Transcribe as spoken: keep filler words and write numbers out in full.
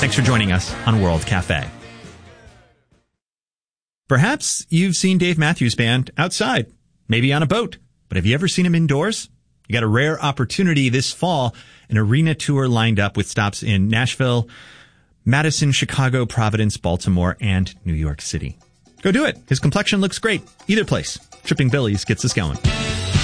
Thanks for joining us on World Cafe. Perhaps you've seen Dave Matthews Band outside, maybe on a boat, but have you ever seen him indoors? You got a rare opportunity this fall, an arena tour lined up with stops in Nashville, Madison, Chicago, Providence, Baltimore, and New York City. Go do it. His complexion looks great. Either place. Tripping Billy's gets us going.